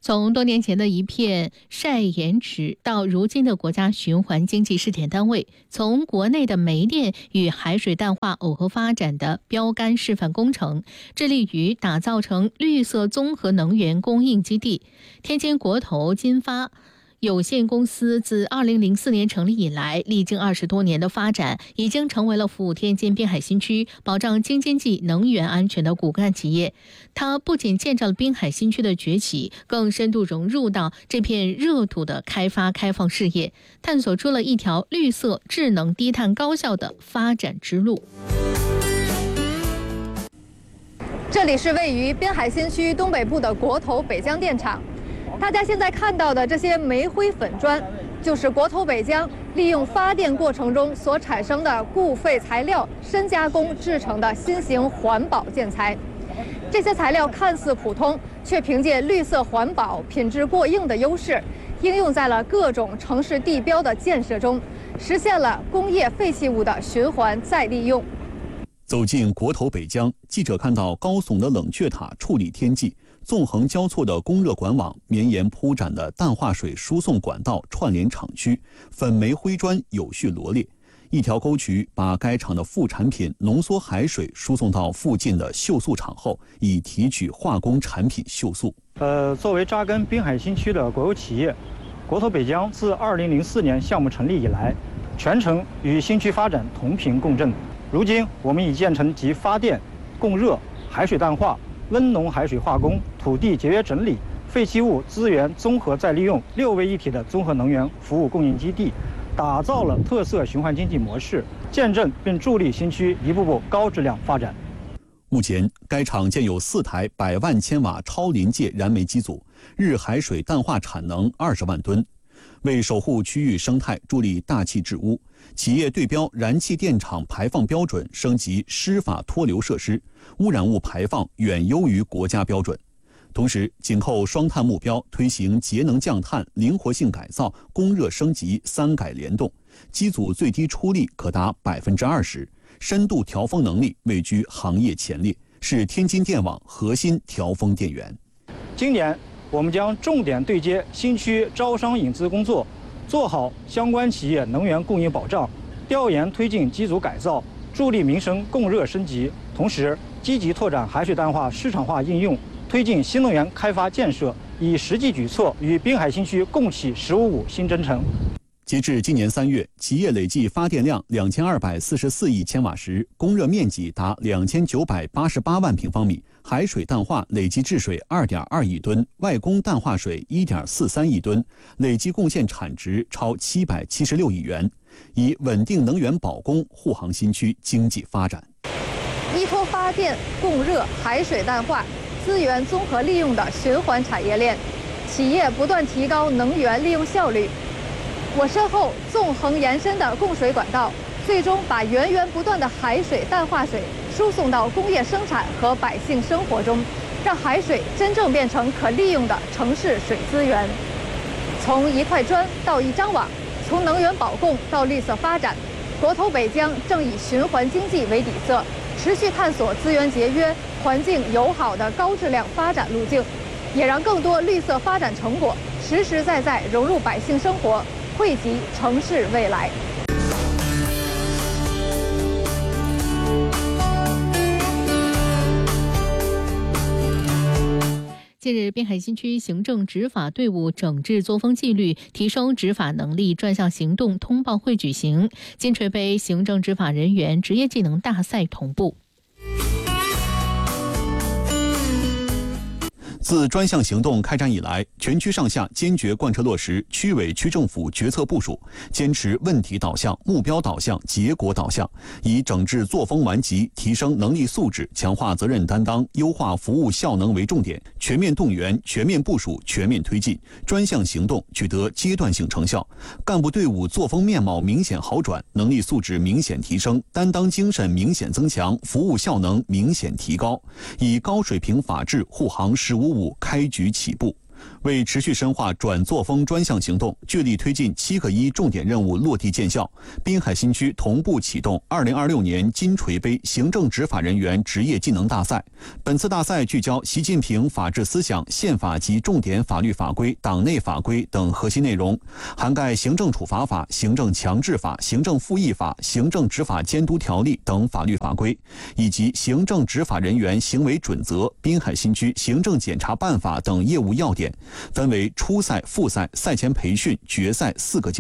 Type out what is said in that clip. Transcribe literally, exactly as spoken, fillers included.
从多年前的一片晒盐池，到如今的国家循环经济试点单位，从国内的煤电与海水淡化耦合发展的标杆示范工程，致力于打造成绿色综合能源供应基地。天津国投金发有限公司自二零零四年成立以来，历经二十多年的发展，已经成为了服务天津滨海新区、保障京津冀能源安全的骨干企业。它不仅见证了滨海新区的崛起，更深度融入到这片热土的开发开放事业，探索出了一条绿色、智能、低碳、高效的发展之路。 这里是位于滨海新区东北部的国投北江电厂。大家现在看到的这些煤灰粉砖，就是国投北江利用发电过程中所产生的固废材料深加工制成的新型环保建材。这些材料看似普通，却凭借绿色环保、品质过硬的优势，应用在了各种城市地标的建设中，实现了工业废弃物的循环再利用。 走进国投北江，记者看到高耸的冷却塔矗立天际，纵横交错的供热管网，绵延铺展的淡化水输送管道串联厂区，粉煤灰砖有序罗列。一条沟渠把该厂的副产品浓缩海水输送到附近的锈塑厂后，以提取化工产品锈塑。 呃，作为扎根滨海新区的国有企业，国投北江自二零零四年项目成立以来，全程与新区发展同频共振。如今，我们已建成集发电、供热、海水淡化、温浓海水化工、土地节约整理、废弃物资源综合再利用六位一体的综合能源服务供应基地，打造了特色循环经济模式，见证并助力新区一步步高质量发展。 目前，该厂建有四台百万千瓦超临界燃煤机组，日海水淡化产能二十万吨。为守护区域生态，助力大气治污，企业对标燃气电厂排放标准，升级湿法脱硫设施，污染物排放远优于国家标准。同时，紧扣双碳目标，推行节能降碳、灵活性改造、供热升级三改联动，机组最低出力可达百分之二十，深度调峰能力位居行业前列，是天津电网核心调峰电源。 今年，我们将重点对接新区招商引资工作，做好相关企业能源供应保障，调研推进机组改造，助力民生供热升级。同时，积极拓展海水淡化市场化应用，推进新能源开发建设，以实际举措与滨海新区共启“十五五”新征程。 截至今年三月，企业累计发电量两千二百四十四亿千瓦时，供热面积达两千九百八十八万平方米，海水淡化累计制水二点二亿吨，外供淡化水一点四三亿吨，累计贡献产值超七百七十六亿元，以稳定能源保供护航新区经济发展。 依托发电、供热、海水淡化资源综合利用的循环产业链，企业不断提高能源利用效率。我身后纵横延伸的供水管道，最终把源源不断的海水淡化水输送到工业生产和百姓生活中，让海水真正变成可利用的城市水资源。从一块砖到一张网，从能源保供到绿色发展，国投北江正以循环经济为底色，持续探索资源节约、环境友好的高质量发展路径，也让更多绿色发展成果实实在在融入百姓生活，惠及城市未来。 近日，滨海新区行政执法队伍整治作风纪律，提升执法能力专项行动通报会举行，金锤杯行政执法人员职业技能大赛同步。 自专项行动开展以来，全区上下坚决贯彻落实区委区政府决策部署，坚持问题导向、目标导向、结果导向，以整治作风顽疾、提升能力素质、强化责任担当、优化服务效能为重点，全面动员、全面部署、全面推进，专项行动取得阶段性成效，干部队伍作风面貌明显好转，能力素质明显提升，担当精神明显增强，服务效能明显提高，以高水平法治护航“十五五”开局起步。 为持续深化转作风专项行动，聚力推进七个一重点任务落地见效，滨海新区同步启动二零二六年金锤杯行政执法人员职业技能大赛。本次大赛聚焦习近平法治思想、宪法及重点法律法规、党内法规等核心内容，涵盖行政处罚法、行政强制法、行政复议法、行政执法监督条例等法律法规，以及行政执法人员行为准则、滨海新区行政检查办法等业务要点。分为初赛、复赛、赛前培训、决赛四个阶段。